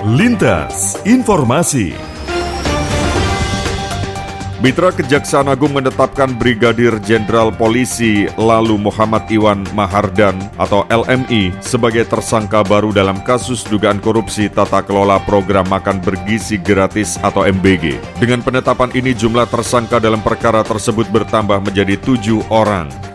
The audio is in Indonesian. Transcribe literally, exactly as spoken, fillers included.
Lintas Informasi. Mitra Kejaksaan Agung menetapkan Brigadir Jenderal Polisi Lalu Muhammad Iwan Mahardan atau L M I sebagai tersangka baru dalam kasus dugaan korupsi tata kelola program makan bergizi gratis atau M B G. Dengan penetapan ini jumlah tersangka dalam perkara tersebut bertambah menjadi tujuh orang.